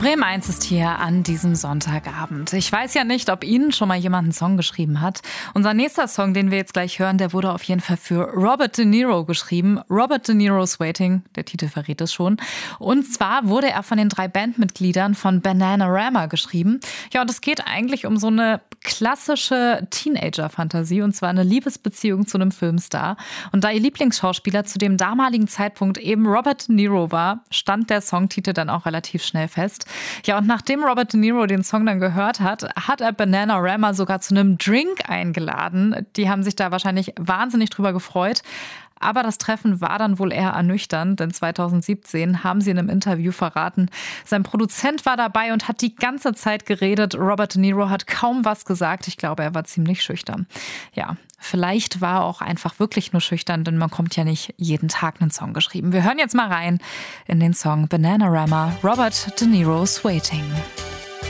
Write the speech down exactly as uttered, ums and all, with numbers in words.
Bremen eins ist hier an diesem Sonntagabend. Ich weiß ja nicht, ob Ihnen schon mal jemand einen Song geschrieben hat. Unser nächster Song, den wir jetzt gleich hören, der wurde auf jeden Fall für Robert De Niro geschrieben. Robert De Niro's Waiting, der Titel verrät es schon. Und zwar wurde er von den drei Bandmitgliedern von Bananarama geschrieben. Ja, und es geht eigentlich um so eine klassische Teenager-Fantasie, und zwar eine Liebesbeziehung zu einem Filmstar. Und da ihr Lieblingsschauspieler zu dem damaligen Zeitpunkt eben Robert De Niro war, stand der Songtitel dann auch relativ schnell fest. Ja, und nachdem Robert De Niro den Song dann gehört hat, hat er Bananarama sogar zu einem Drink eingeladen. Die haben sich da wahrscheinlich wahnsinnig drüber gefreut. Aber das Treffen war dann wohl eher ernüchternd, denn zweitausendsiebzehn haben sie in einem Interview verraten, sein Produzent war dabei und hat die ganze Zeit geredet. Robert De Niro hat kaum was gesagt. Ich glaube, er war ziemlich schüchtern. Ja, vielleicht war er auch einfach wirklich nur schüchtern, denn man kommt ja nicht jeden Tag einen Song geschrieben. Wir hören jetzt mal rein in den Song Bananarama, Robert De Niro's Waiting.